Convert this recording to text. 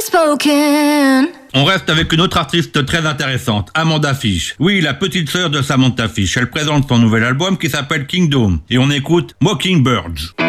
Spoken. On reste avec une autre artiste très intéressante, Amanda Fish. Oui, la petite sœur de Samantha Fish. Elle présente son nouvel album qui s'appelle Kingdom. Et on écoute Mockingbirds.